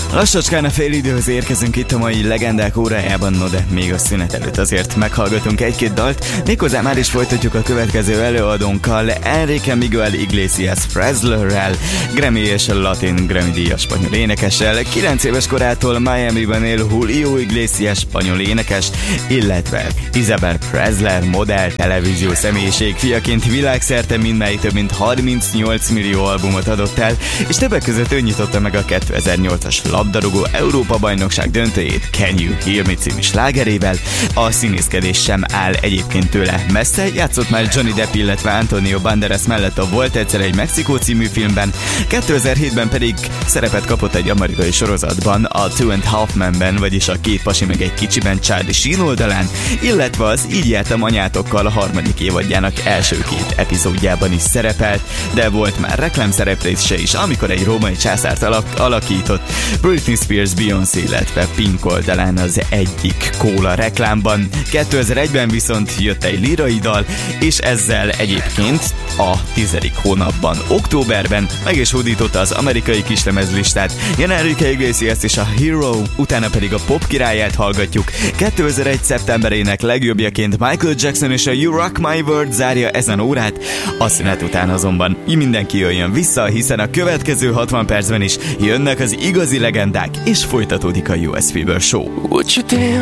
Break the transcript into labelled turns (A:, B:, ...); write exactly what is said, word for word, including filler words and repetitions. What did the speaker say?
A: Lassacskán a fél időhöz érkezünk itt a mai legendák órájában, no de még a szünet előtt azért meghallgatunk egy-két dalt, méghozzá már is folytatjuk a következő előadónkkal, Enrique Miguel Iglesias Preslerrel, Grammy és Latin Grammy díjas spanyol énekessel, kilenc éves korától Miamiban él Julio Iglesias spanyol énekes, illetve Isabel Presler modell, televízió személyiség, fiaként világszerte mindmely több mint harmincnyolc millió albumot adott el, és többek között ő nyitotta meg a kétezer-nyolcas labdarúgó Európa-bajnokság döntőjét Can You Hear Me című slágerével. A színészkedés sem áll egyébként tőle messze, játszott már Johnny Depp, illetve Antonio Banderas mellett a Volt egyszer egy Mexikó című filmben, kétezer-hétben pedig szerepet kapott egy amerikai sorozatban, a Two and Half Men-ben, vagyis a Két pasi meg egy kicsiben Charlie Sheen oldalán, illetve az Így jártam anyátokkal a harmadik évadjának első két epizódjában is szerepelt, de volt már reklámszereplése is, amikor egy római császárt alak- alakított, Britney Spears, Beyoncé, illetve Pink oldalán az egyik kóla reklámban. kétezer-egyben viszont jött egy lírai dal, és ezzel egyébként a tizedik hónapban, októberben meg is hódította az amerikai kislemezlistát. Jön Enrique Iglesias és a Hero, utána pedig a pop királyát hallgatjuk. kétezer-egy szeptemberének legjobbjaként Michael Jackson és a You Rock My World zárja ezen órát, a szünet után azonban így mindenki jöjjön vissza, hiszen a következő hatvan percben is jönnek az igazi legendák, és folytatódik a U S Fever Show.